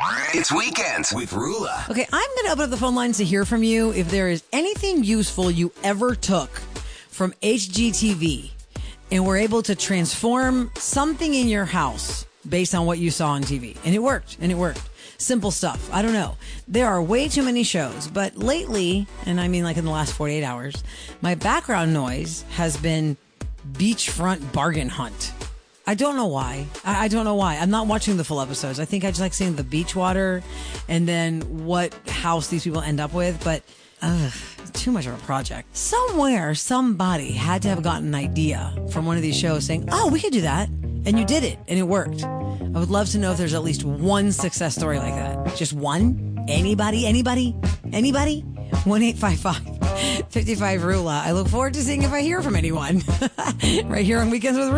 It's Weekends with Rula. Okay, I'm going to open up the phone lines to hear from you if there is anything useful you ever took from HGTV and were able to transform something in your house based on what you saw on TV. And it worked. Simple stuff. I don't know. There are way too many shows, but lately, and I mean like in the last 48 hours, my background noise has been beachfront bargain hunt. I don't know why. I don't know why. I'm not watching the full episodes. I think I just like seeing the beach water and then what house these people end up with. But too much of a project. Somewhere, somebody had to have gotten an idea from one of these shows saying, oh, we could do that. And you did it. And it worked. I would love to know if there's at least one success story like that. Just one? Anybody? 1-855-55-RULA. I look forward to seeing if I hear from anyone. Right here on Weekends with Rula.